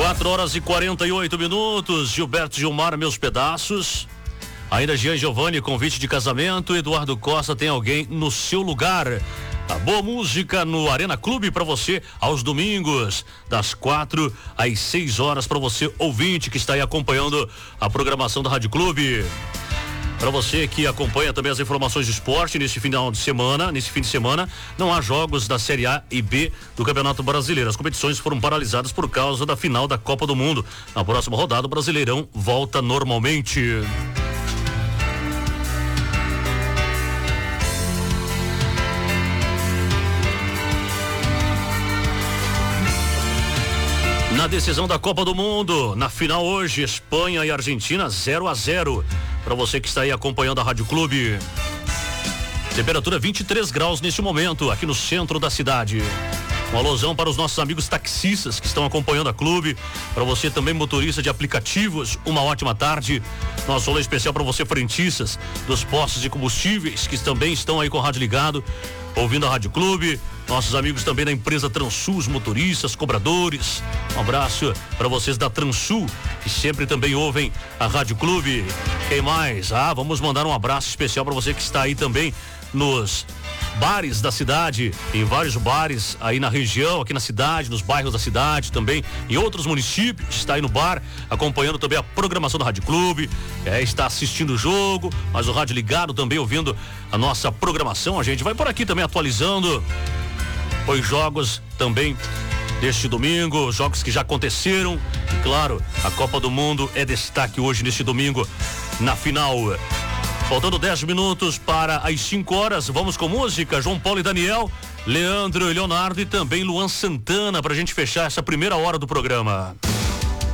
4h48. Gilberto Gilmar, meus pedaços. Ainda Jean Giovanni, convite de casamento. Eduardo Costa, tem alguém no seu lugar. A boa música no Arena Clube para você aos domingos, das 4 às 6 horas, para você ouvinte que está aí acompanhando a programação da Rádio Clube. Para você que acompanha também as informações de esporte nesse fim de semana, não há jogos da Série A e B do Campeonato Brasileiro. As competições foram paralisadas por causa da final da Copa do Mundo. Na próxima rodada, o Brasileirão volta normalmente. Na decisão da Copa do Mundo, na final hoje, Espanha e Argentina 0-0. Para você que está aí acompanhando a Rádio Clube. Temperatura 23 graus neste momento, aqui no centro da cidade. Um alusão para os nossos amigos taxistas que estão acompanhando a clube. Para você também, motorista de aplicativos, uma ótima tarde. Nosso alô especial para você, frentistas dos postos de combustíveis, que também estão aí com o rádio ligado, ouvindo a Rádio Clube. Nossos amigos também da empresa Transul, os motoristas, cobradores. Um abraço para vocês da Transul, que sempre também ouvem a Rádio Clube. Quem mais? Vamos mandar um abraço especial para você que está aí também nos bares da cidade, em vários bares aí na região, aqui na cidade, nos bairros da cidade também, em outros municípios, está aí no bar, acompanhando também a programação da Rádio Clube, está assistindo o jogo, mas o rádio ligado também, ouvindo a nossa programação. A gente vai por aqui também atualizando os jogos também deste domingo, jogos que já aconteceram, e claro, a Copa do Mundo é destaque hoje neste domingo, na final. Faltando 10 minutos para as 5 horas, vamos com música. João Paulo e Daniel, Leandro e Leonardo e também Luan Santana, pra gente fechar essa primeira hora do programa.